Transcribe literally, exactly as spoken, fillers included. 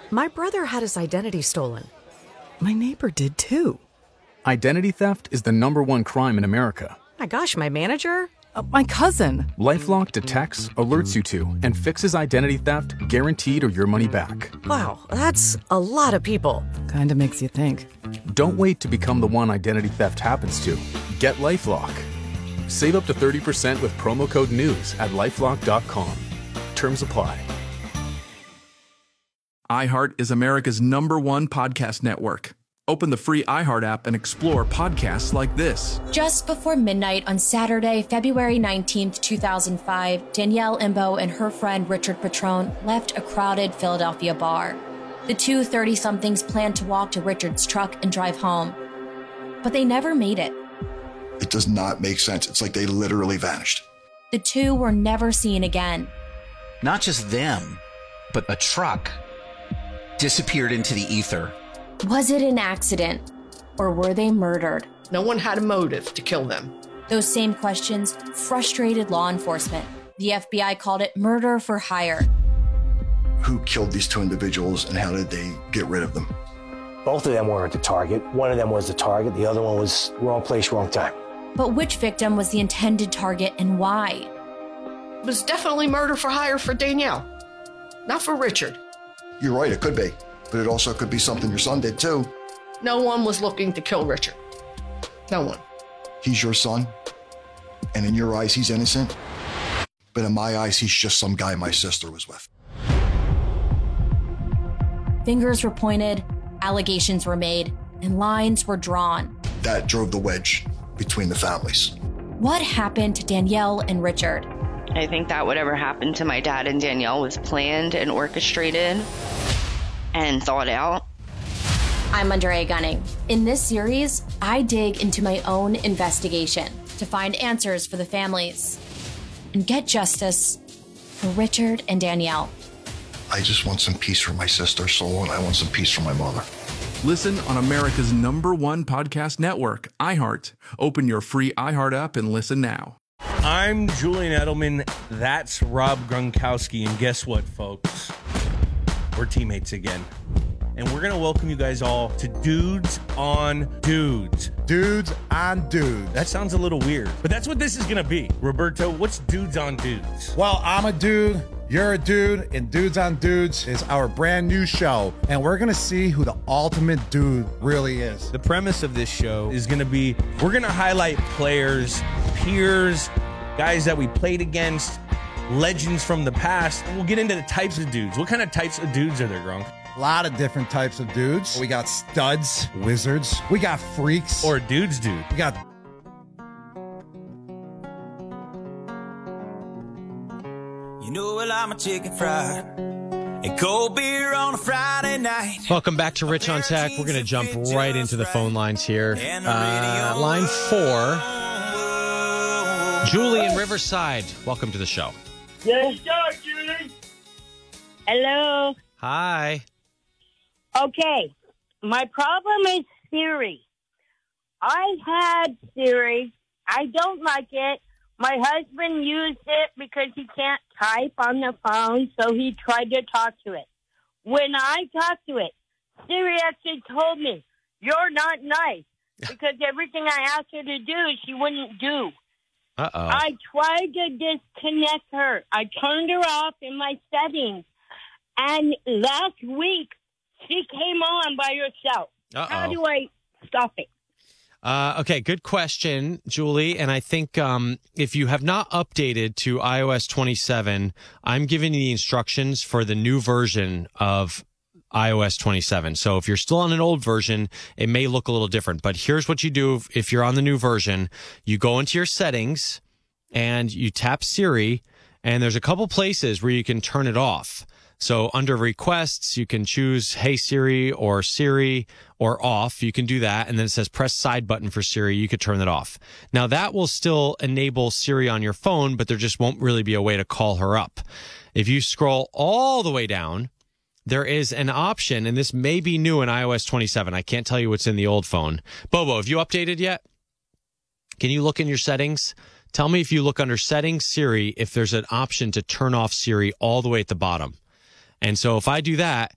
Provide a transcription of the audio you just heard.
My brother had his identity stolen. My neighbor did too. Identity theft is the number one crime in America. My gosh, my manager? Uh, my cousin. LifeLock detects, alerts you to, and fixes identity theft guaranteed or your money back. Wow, that's a lot of people. Kinda makes you think. Don't wait to become the one identity theft happens to. Get LifeLock. Save up to thirty percent with promo code NEWS at lifelock dot com. Terms apply. iHeart is America's number one podcast network. Open the free iHeart app and explore podcasts like this. Just before midnight on Saturday, February nineteenth, two thousand five, Danielle Imbo and her friend Richard Petrone left a crowded Philadelphia bar. The two thirty-somethings planned to walk to Richard's truck and drive home, but they never made it. It does not make sense. It's like they literally vanished. The two were never seen again. Not just them, but a truck disappeared into the ether. Was it an accident, or were they murdered? No one had a motive to kill them. Those same questions frustrated law enforcement. The F B I called it murder for hire. Who killed these two individuals and how did they get rid of them? Both of them weren't the target. One of them was the target. The other one was wrong place, wrong time. But which victim was the intended target and why? It was definitely murder for hire for Danielle, not for Richard. You're right, it could be. But it also could be something your son did too. No one was looking to kill Richard. No one. He's your son, and in your eyes, he's innocent. But in my eyes, he's just some guy my sister was with. Fingers were pointed, allegations were made, and lines were drawn. That drove the wedge between the families. What happened to Danielle and Richard? I think that whatever happened to my dad and Danielle was planned and orchestrated and thought out. I'm Andrea Gunning. In this series, I dig into my own investigation to find answers for the families and get justice for Richard and Danielle. I just want some peace for my sister's soul, and I want some peace for my mother. Listen on America's number one podcast network, iHeart. Open your free iHeart app and listen now. I'm Julian Edelman. That's Rob Gronkowski. And guess what, folks? We're teammates again. And we're going to welcome you guys all to Dudes on Dudes. Dudes on Dudes. That sounds a little weird, but that's what this is going to be. Roberto, what's Dudes on Dudes? Well, I'm a dude, you're a dude, and Dudes on Dudes is our brand new show. And we're going to see who the ultimate dude really is. The premise of this show is going to be, we're going to highlight players, peers, guys that we played against, legends from the past. And we'll get into the types of dudes. What kind of types of dudes are there, Gronk? A lot of different types of dudes. We got studs, wizards. We got freaks. Or dudes dude. We got... You know, well, I'm a chicken fried and cold beer on a Friday night. Welcome back to Rich on Tech. We're going to jump right into the phone lines here. Uh, line four, Julie in Riverside. Welcome to the show. Yes, sir, Julie. Hello. Hi. Okay, my problem is Siri. I had Siri. I don't like it. My husband used it because he can't type on the phone, so he tried to talk to it. When I talked to it, Siri actually told me, "You're not nice," because everything I asked her to do, she wouldn't do. Uh-oh. I tried to disconnect her. I turned her off in my settings, and last week, she came on by herself. Uh-oh. How do I stop it? Uh, okay, good question, Julie. And I think um, if you have not updated to i O S twenty-seven, I'm giving you the instructions for the new version of i O S twenty-seven. So if you're still on an old version, it may look a little different. But here's what you do if, if you're on the new version. You go into your settings and you tap Siri, and there's a couple places where you can turn it off. So under requests, you can choose Hey Siri or Siri or off. You can do that. And then it says press side button for Siri. You could turn that off. Now that will still enable Siri on your phone, but there just won't really be a way to call her up. If you scroll all the way down, there is an option, and this may be new in i O S twenty-seven. I can't tell you what's in the old phone. Bobo, have you updated yet? Can you look in your settings? Tell me if you look under settings, Siri, if there's an option to turn off Siri all the way at the bottom. And so if I do that,